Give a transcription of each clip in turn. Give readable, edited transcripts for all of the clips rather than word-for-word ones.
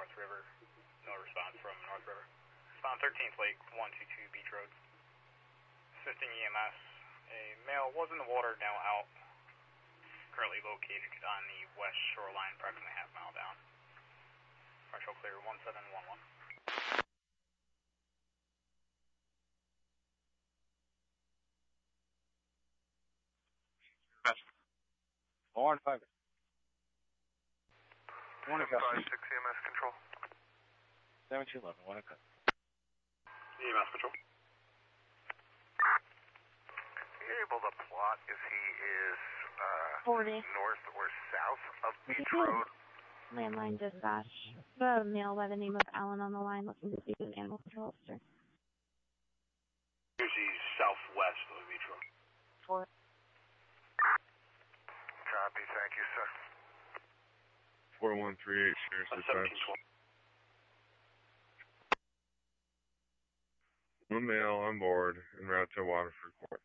North River. No response from North River. Found 13th Lake, 122 Beach Road. Assisting EMS. A male was in the water, now out. Currently located on the west shoreline, approximately half mile down. Partial clear 1711. 1-5. 756 EMS control. 7211, 1 o'clock. EMS control. Are you able to plot if he is 40. north or south of Beach Road? Landline dispatch. The male by the name of Alan on the line looking to speak with an animal control officer. Usually southwest of Beach Road. 4. Copy, thank you, sir. 4138, Sheriff's Dispatch. 1 male on board en route to Waterford Court.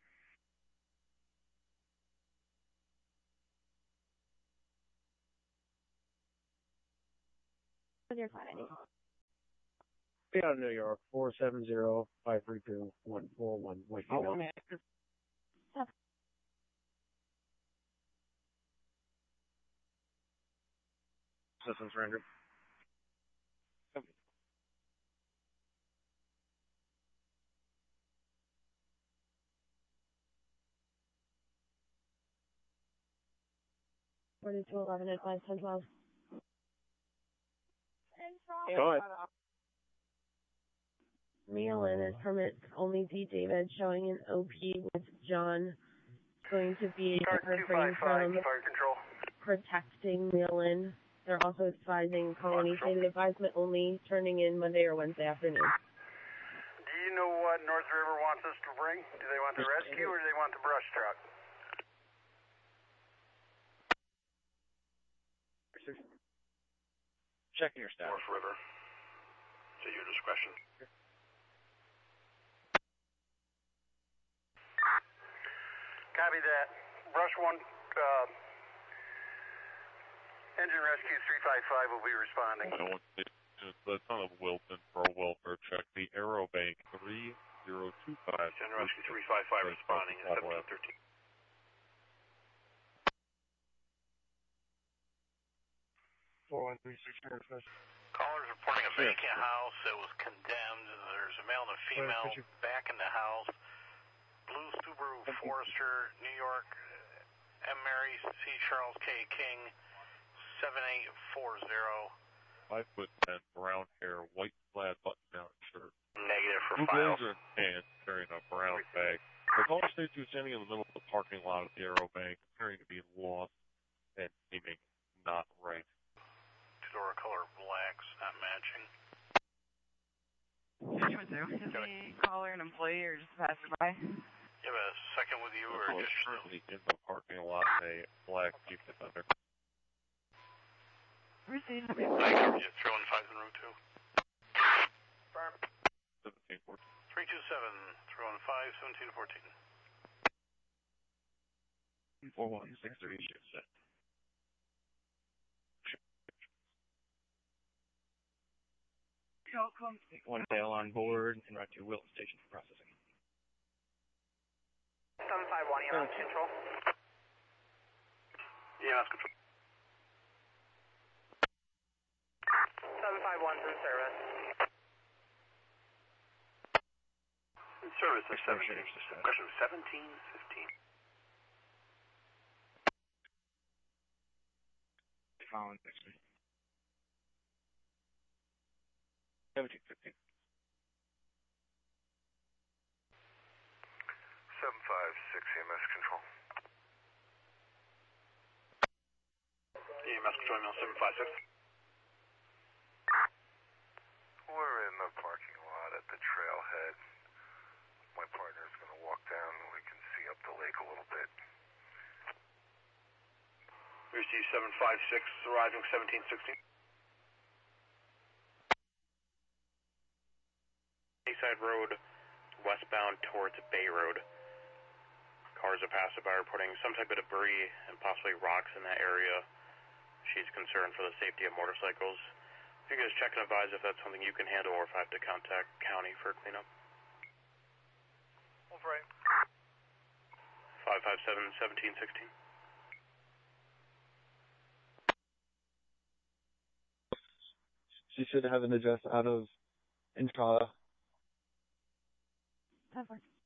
With your flight ID. Be out of New York, 470-532-141. Wait, Oh, Systems rendered. Order 211 advice 1012. Go ahead. Mail-in is permit only D. David showing an OP with John. Going to be refraining from Fire control. protecting mail-in. They're also advising colony stated advisement only turning in Monday or Wednesday afternoon. Do you know what North River wants us to bring? Do they want the rescue or do they want the brush truck? Checking your status. North River. It's at your discretion. Copy that. Brush 1, engine rescue 355 will be responding. The ton of Wilton for a welfare check. The Aero Bank 3025. Engine rescue 355 responding at 1713. Callers reporting a vacant house that was condemned. There's a male and a female back in the house. Blue Subaru Forester, New York, M. Mary C. Charles K. King, 7840. 5'10", brown hair, white plaid button-down shirt. Negative for Blue files. blazer and pants, carrying a brown bag. The caller states he was standing in the middle of the parking lot of the Aero Bank, appearing to be lost and seeming not right. Two-door color blacks, not matching. Is the caller an employee or just passing by? You have a second with you or The just currently in the parking lot in a black Jeep Defender. Received. I got you. 315 en route 2. Firm. 1714. 327, 315, 1714. 4163 shift set. One male on board en route to Wilton Station for processing. 751 EMS control. EMS control. 751's in service. In service of 17. Question 1715. Following 1715. 756 EMS control. EMS control email 756. We're in the parking lot at the trailhead. My partner's going to walk down and we can see up the lake a little bit. We receive 756 arriving 1716. Bayside Road, westbound towards Bay Road. Cars are passing by reporting some type of debris and possibly rocks in that area. She's concerned for the safety of motorcycles. You guys check and advise if that's something you can handle or if I have to contact county for cleanup. Wolf right. 557-1716. She should have an address out of Entrada. That works.